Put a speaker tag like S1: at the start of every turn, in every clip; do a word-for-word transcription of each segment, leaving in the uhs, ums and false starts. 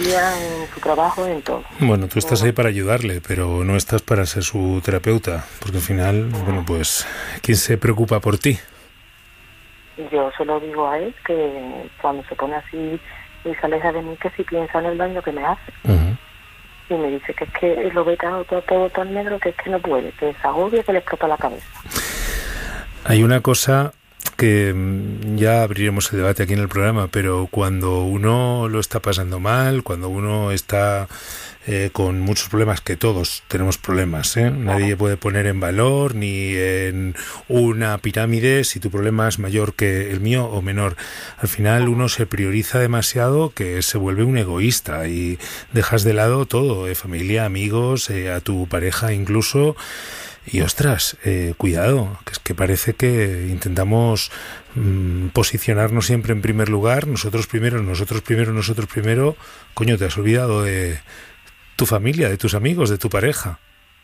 S1: familia, en su trabajo, en todo.
S2: Bueno, tú estás ahí para ayudarle, pero no estás para ser su terapeuta, porque al final, bueno, pues, ¿quién se preocupa por ti?
S1: Yo solo digo a él que cuando se pone así y se aleja de mí, que si piensa en el daño que me hace.
S2: Uh-huh.
S1: Y me dice que es que lo ve todo, todo, todo tan negro que es que no puede, que se agobia, que le explota la cabeza.
S2: Hay una cosa que ya abriremos el debate aquí en el programa, pero cuando uno lo está pasando mal, cuando uno está eh, con muchos problemas, que todos tenemos problemas, ¿eh? Nadie puede poner en valor ni en una pirámide si tu problema es mayor que el mío o menor. Al final uno se prioriza demasiado, que se vuelve un egoísta y dejas de lado todo, eh, familia, amigos, eh, a tu pareja incluso. Y ostras, eh, cuidado, que es que parece que intentamos mmm, posicionarnos siempre en primer lugar, nosotros primero, nosotros primero, nosotros primero. Coño, te has olvidado de tu familia, de tus amigos, de tu pareja.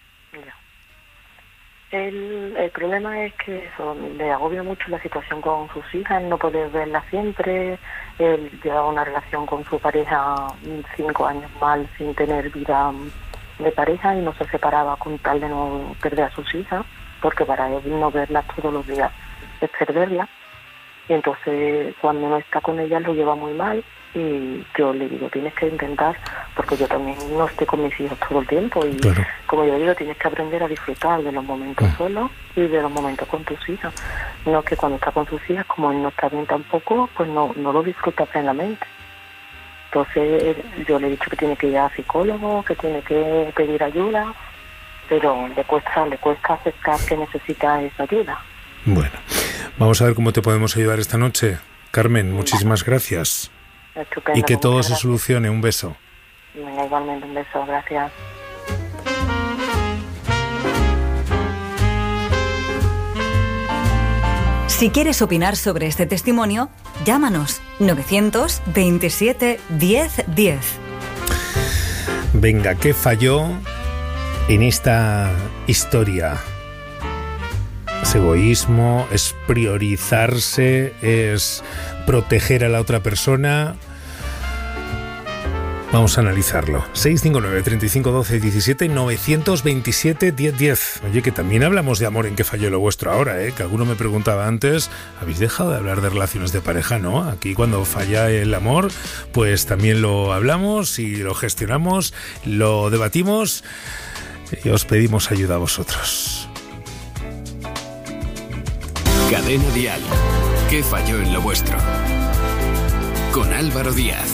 S1: Ya. El, el problema es que eso, le agobia mucho la situación con sus hijas, no poder verla siempre. Él lleva una relación con su pareja cinco años mal, sin tener vida de pareja, y no se separaba con tal de no perder a sus hijas, porque para él no verlas todos los días es perderlas. Y entonces cuando no está con ella lo lleva muy mal, y yo le digo, tienes que intentar, porque yo también no estoy con mis hijos todo el tiempo, y claro, como yo digo, tienes que aprender a disfrutar de los momentos mm. solos y de los momentos con tus hijas. No que cuando está con sus hijas, como él no está bien tampoco, pues no, no lo disfruta plenamente. Entonces yo le he dicho que tiene que ir a psicólogo, que tiene que pedir ayuda, pero le cuesta, le cuesta aceptar que necesita esa ayuda.
S2: Bueno, vamos a ver cómo te podemos ayudar esta noche. Carmen, muchísimas gracias.
S1: Estupendo,
S2: y que todo
S1: gracias.
S2: Se solucione. Un beso.
S1: Venga, igualmente un beso, gracias.
S3: Si quieres opinar sobre este testimonio, llámanos novecientos veintisiete diez diez.
S2: Venga, ¿qué falló en esta historia? Es egoísmo, es priorizarse, es proteger a la otra persona. Vamos a analizarlo. seis cinco nueve, treinta y cinco, doce, diecisiete, novecientos veintisiete, diez, diez. Oye, que también hablamos de amor en qué falló lo vuestro ahora, ¿eh? Que alguno me preguntaba antes, ¿habéis dejado de hablar de relaciones de pareja? No, aquí cuando falla el amor, pues también lo hablamos y lo gestionamos, lo debatimos y os pedimos ayuda a vosotros.
S4: Cadena Dial. ¿Qué falló en lo vuestro? Con Álvaro Díaz.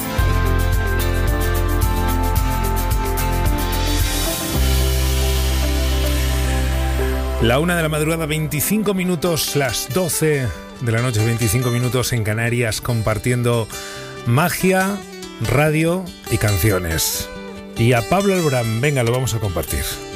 S2: La una de la madrugada, veinticinco minutos, las doce de la noche, veinticinco minutos en Canarias, compartiendo magia, radio y canciones. Y a Pablo Alborán, venga, lo vamos a compartir.